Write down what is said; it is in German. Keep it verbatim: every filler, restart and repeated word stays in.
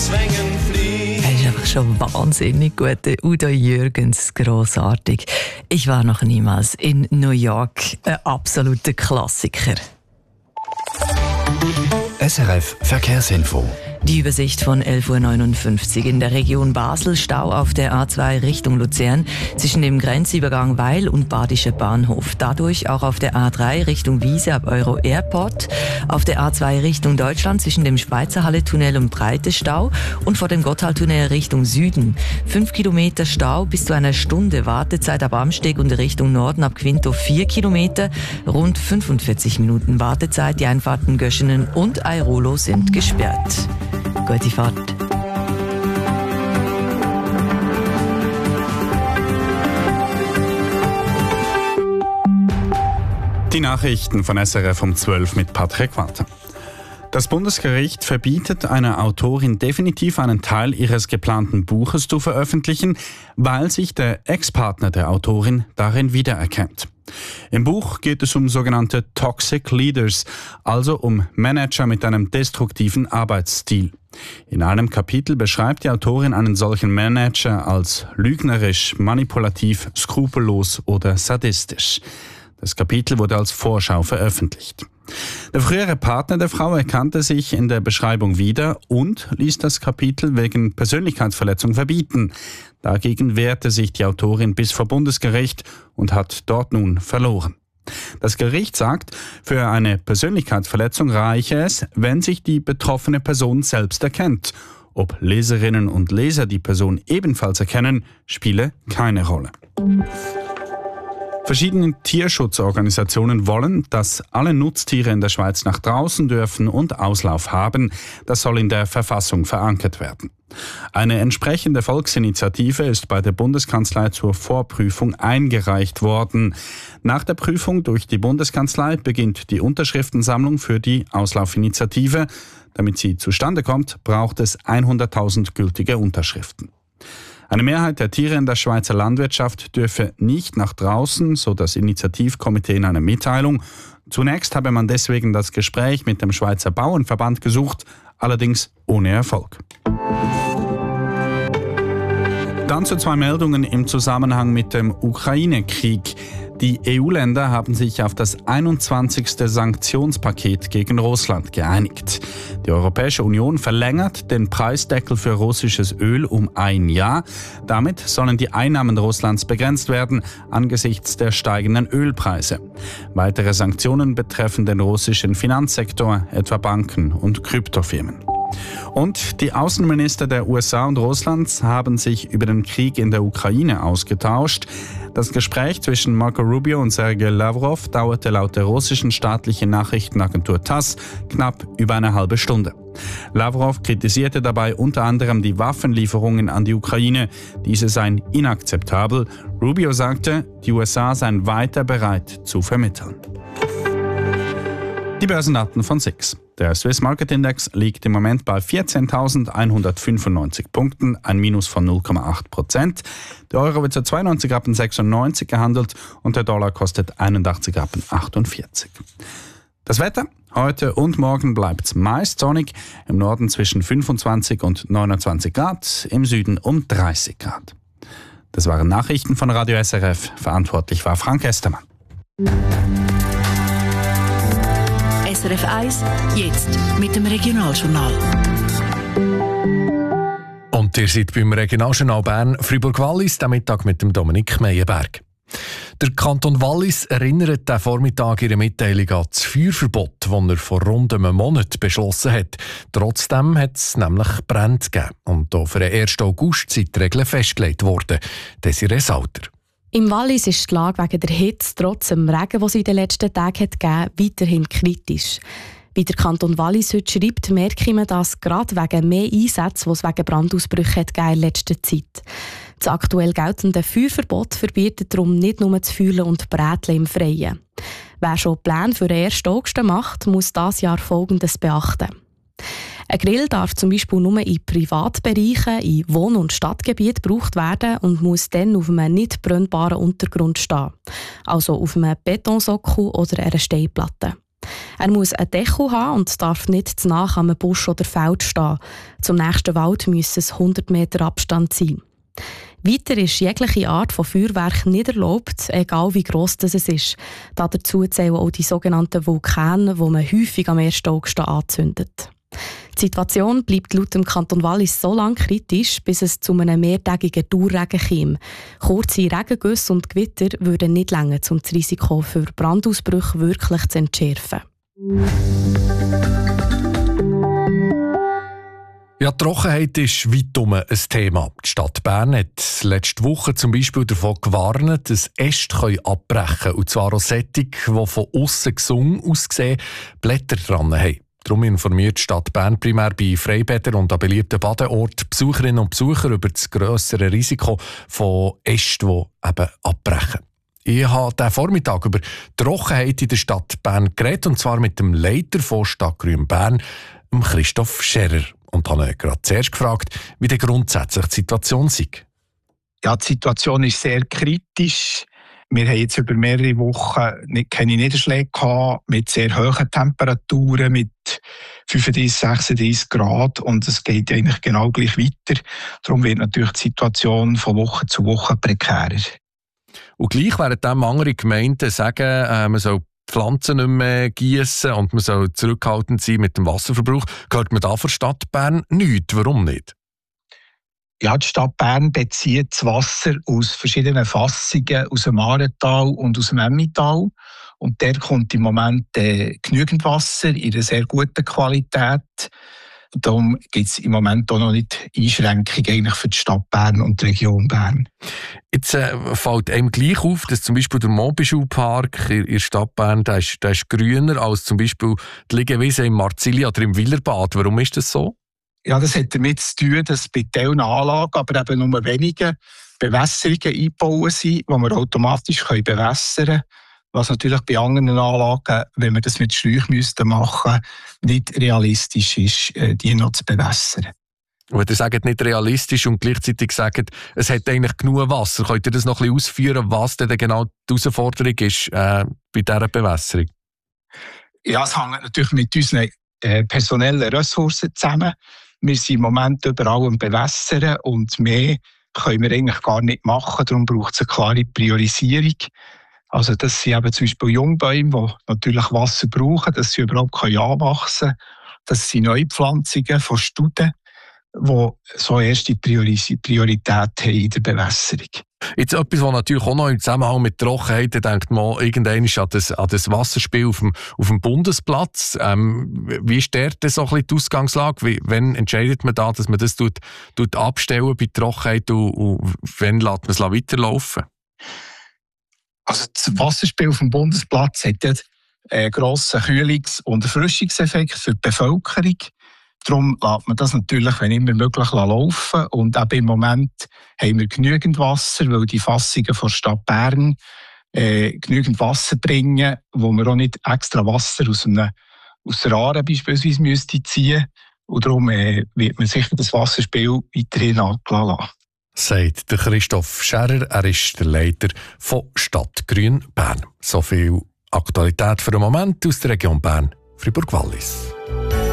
Zwängen flieht. Er ist einfach schon wahnsinnig gut, der Udo Jürgens, grossartig. Ich war noch niemals in New York, ein absoluter Klassiker. S R F Verkehrsinfo. Die Übersicht von elf Uhr neunundfünfzig. In der Region Basel Stau auf der A zwei Richtung Luzern zwischen dem Grenzübergang Weil und Badischer Bahnhof. Dadurch auch auf der A drei Richtung Wiese ab Euro Airport. Auf der A zwei Richtung Deutschland zwischen dem Schweizerhalle-Tunnel und Breite Stau. Und vor dem Gotthardtunnel Richtung Süden. Fünf Kilometer Stau bis zu einer Stunde Wartezeit ab Amsteg und Richtung Norden ab Quinto vier Kilometer. Rund fünfundvierzig Minuten Wartezeit. Die Einfahrten Göschenen und Airolo sind gesperrt. Gute Fahrt. Die Nachrichten von S R F um zwölf mit Patrick Walter. Das Bundesgericht verbietet einer Autorin definitiv einen Teil ihres geplanten Buches zu veröffentlichen, weil sich der Ex-Partner der Autorin darin wiedererkennt. Im Buch geht es um sogenannte Toxic Leaders, also um Manager mit einem destruktiven Arbeitsstil. In einem Kapitel beschreibt die Autorin einen solchen Manager als lügnerisch, manipulativ, skrupellos oder sadistisch. Das Kapitel wurde als Vorschau veröffentlicht. Der frühere Partner der Frau erkannte sich in der Beschreibung wieder und ließ das Kapitel wegen Persönlichkeitsverletzung verbieten. Dagegen wehrte sich die Autorin bis vor Bundesgericht und hat dort nun verloren. Das Gericht sagt, für eine Persönlichkeitsverletzung reiche es, wenn sich die betroffene Person selbst erkennt. Ob Leserinnen und Leser die Person ebenfalls erkennen, spiele keine Rolle. Verschiedene Tierschutzorganisationen wollen, dass alle Nutztiere in der Schweiz nach draußen dürfen und Auslauf haben. Das soll in der Verfassung verankert werden. Eine entsprechende Volksinitiative ist bei der Bundeskanzlei zur Vorprüfung eingereicht worden. Nach der Prüfung durch die Bundeskanzlei beginnt die Unterschriftensammlung für die Auslaufinitiative. Damit sie zustande kommt, braucht es hunderttausend gültige Unterschriften. Eine Mehrheit der Tiere in der Schweizer Landwirtschaft dürfe nicht nach draußen, so das Initiativkomitee in einer Mitteilung. Zunächst habe man deswegen das Gespräch mit dem Schweizer Bauernverband gesucht, allerdings ohne Erfolg. Dann zu zwei Meldungen im Zusammenhang mit dem Ukraine-Krieg. Die E U-Länder haben sich auf das einundzwanzigste Sanktionspaket gegen Russland geeinigt. Die Europäische Union verlängert den Preisdeckel für russisches Öl um ein Jahr. Damit sollen die Einnahmen Russlands begrenzt werden angesichts der steigenden Ölpreise. Weitere Sanktionen betreffen den russischen Finanzsektor, etwa Banken und Kryptofirmen. Und die Außenminister der U S A und Russlands haben sich über den Krieg in der Ukraine ausgetauscht. Das Gespräch zwischen Marco Rubio und Sergei Lavrov dauerte laut der russischen staatlichen Nachrichtenagentur TASS knapp über eine halbe Stunde. Lavrov kritisierte dabei unter anderem die Waffenlieferungen an die Ukraine. Diese seien inakzeptabel. Rubio sagte, die U S A seien weiter bereit zu vermitteln. Die Börsendaten von S I X. Der Swiss Market Index liegt im Moment bei vierzehntausendeinhundertfünfundneunzig Punkten, ein Minus von null Komma acht Prozent. Der Euro wird zu zweiundneunzig Rappen sechsundneunzig gehandelt und der Dollar kostet einundachtzig Rappen achtundvierzig. Das Wetter? Heute und morgen bleibt es meist sonnig, im Norden zwischen fünfundzwanzig und neunundzwanzig Grad, im Süden um dreißig Grad. Das waren Nachrichten von Radio S R F. Verantwortlich war Frank Estermann. S R F eins, jetzt mit dem Regionaljournal. Und ihr seid beim Regionaljournal Bern Fribourg-Wallis, am Mittag mit dem Dominik Meyerberg. Der Kanton Wallis erinnert diesen Vormittag ihre Mitteilung an das Feuerverbot, das er vor rund einem Monat beschlossen hat. Trotzdem hat es nämlich Brände gegeben und auch für den ersten August sind die Regeln festgelegt worden. Desiree Sauter. Im Wallis ist die Lage wegen der Hitze trotz dem Regen, den es in den letzten Tagen hat gegeben, weiterhin kritisch. Wie der Kanton Wallis heute schreibt, merken wir das gerade wegen mehr Einsätzen, die es wegen Brandausbrüchen hat gegeben in letzter Zeit. Das aktuell geltende Feuerverbot verbietet darum nicht nur das Fühlen und Bräteln im Freien. Wer schon Pläne für den ersten August macht, muss dieses Jahr Folgendes beachten. Ein Grill darf zum Beispiel nur in Privatbereichen, in Wohn- und Stadtgebieten gebraucht werden und muss dann auf einem nicht brennbaren Untergrund stehen, also auf einem Betonsockel oder einer Steinplatte. Er muss einen Deckel haben und darf nicht zu nah an einem Busch oder Feld stehen. Zum nächsten Wald müssen es hundert Meter Abstand sein. Weiter ist jegliche Art von Feuerwerk nicht erlaubt, egal wie gross das es ist. Dazu zählen auch die sogenannten Vulkane, die man häufig am ersten August anzündet. Die Situation bleibt laut dem Kanton Wallis so lange kritisch, bis es zu einem mehrtägigen Dauerregen käme. Kurze Regengüsse und Gewitter würden nicht länger, um das Risiko für Brandausbrüche wirklich zu entschärfen. Ja, die Trockenheit ist weitum ein Thema. Die Stadt Bern hat letzte Woche zum Beispiel davon gewarnt, dass Äste abbrechen können. Und zwar auch solche, die von aussen gesungen aussehen, Blätter dran haben. Darum informiert die Stadt Bern primär bei Freibädern und an beliebten Badeorten Besucherinnen und Besucher über das grössere Risiko von Ästen, die eben abbrechen. Ich habe diesen Vormittag über die Trockenheit in der Stadt Bern geredet, und zwar mit dem Leiter von Stadtgrün Bern, Christoph Scherer. Und habe ihn gerade zuerst gefragt, wie denn grundsätzlich die Situation sei. Ja, die Situation ist sehr kritisch. Wir haben jetzt über mehrere Wochen nicht, keine Niederschläge gehabt, mit sehr hohen Temperaturen, mit fünfunddreißig, sechsunddreißig Grad. Und es geht eigentlich genau gleich weiter. Darum wird natürlich die Situation von Woche zu Woche prekärer. Und gleich während dem andere Gemeinden sagen, äh, man soll Pflanzen nicht mehr gießen und man soll zurückhaltend sein mit dem Wasserverbrauch, hört man da von der Stadt Bern nichts. Warum nicht? Ja, die Stadt Bern bezieht das Wasser aus verschiedenen Fassungen, aus dem Aaretal und aus dem Emmental. Und der kommt im Moment äh, genügend Wasser in einer sehr guten Qualität. Darum gibt es im Moment auch noch nicht Einschränkungen eigentlich für die Stadt Bern und die Region Bern. Jetzt äh, fällt einem gleich auf, dass zum Beispiel der Mobischulpark in der Stadt Bern, der ist, der ist grüner als zum Beispiel die Liegewiese im Marzili oder im Willerbad. Warum ist das so? Ja, das hat damit zu tun, dass bei diesen Anlagen aber eben nur wenige Bewässerungen eingebaut sind, die wir automatisch bewässern können. Was natürlich bei anderen Anlagen, wenn wir das mit Schläuchen müssten machen, nicht realistisch ist, die noch zu bewässern. Wenn ihr sagt, nicht realistisch und gleichzeitig sagt, es hat eigentlich genug Wasser, könnt ihr das noch ein bisschen ausführen, was denn genau die Herausforderung ist äh, bei dieser Bewässerung? Ja, es hängt natürlich mit unseren äh, personellen Ressourcen zusammen. Wir sind im Moment überall am Bewässern und mehr können wir eigentlich gar nicht machen. Darum braucht es eine klare Priorisierung. Also das sind eben zum Beispiel Jungbäume, die natürlich Wasser brauchen, dass sie überhaupt anwachsen können. Das sind Neupflanzungen von Studen, die so erste Priorität haben in der Bewässerung. Jetzt etwas, was natürlich auch noch im Zusammenhang mit Trockenheit, denkt man irgendwann an das, an das Wasserspiel auf dem, auf dem Bundesplatz. Ähm, wie ist dort so ein bisschen die Ausgangslage? Wie, wann entscheidet man da, dass man das tut, tut abstellen bei Trockenheit und, und wann lässt man es weiterlaufen? Also das Wasserspiel auf dem Bundesplatz hat ja einen grossen Kühlungs- und Erfrischungseffekt für die Bevölkerung. Darum lässt man das natürlich, wenn immer möglich, laufen. Und eben im Moment haben wir genügend Wasser, weil die Fassungen von der Stadt Bern äh, genügend Wasser bringen, wo man auch nicht extra Wasser aus, einem, aus der Aare beispielsweise müsste ziehen. Und darum äh, wird man sicher das Wasserspiel weiterhin angelassen lassen. Sagt der Christoph Scherer, er ist der Leiter von Stadtgrün Bern. So viel Aktualität für den Moment aus der Region Bern, Fribourg-Wallis.